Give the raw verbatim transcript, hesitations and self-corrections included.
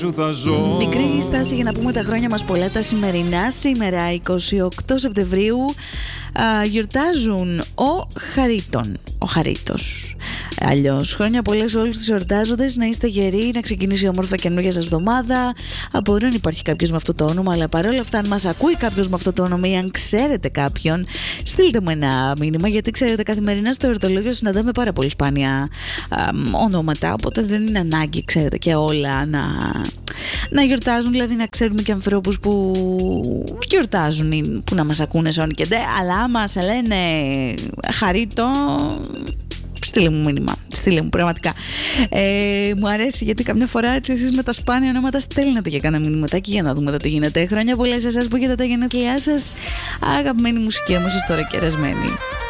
Μικρή στάση για να πούμε τα χρόνια μας πολλά τα σημερινά. Σήμερα εικοστή όγδοη Σεπτεμβρίου α, γιορτάζουν ο Χαρίτων, ο Χαρίτος αλλιώς. Χρόνια πολλά σε όλους τους εορτάζοντες. Να είστε γεροί, να ξεκινήσει όμορφα καινούργια σας εβδομάδα. Μπορεί να υπάρχει κάποιος με αυτό το όνομα, αλλά παρόλα αυτά, αν μας ακούει κάποιος με αυτό το όνομα ή αν ξέρετε κάποιον, στείλτε μου ένα μήνυμα, γιατί ξέρετε, καθημερινά στο εορτολόγιο συναντάμε πάρα πολύ σπάνια α, ονόματα. Οπότε δεν είναι ανάγκη, ξέρετε, και όλα να, να γιορτάζουν. Δηλαδή, να ξέρουμε και ανθρώπους που γιορτάζουν ή που να μας ακούνε σώνει και ντε, αλλά άμα σε λένε Χαρίτο, στείλε μου μήνυμα, στείλε μου πραγματικά. Ε, μου αρέσει γιατί καμιά φορά έτσι εσείς με τα σπάνια ονόματα στέλνετε και κάνα μηνυματάκι για να δούμε εδώ τι γίνεται. Χρόνια πολλά σε εσάς που έχετε τα γενέθλιά σας. Αγαπημένη μουσική όμως τώρα κερασμένη.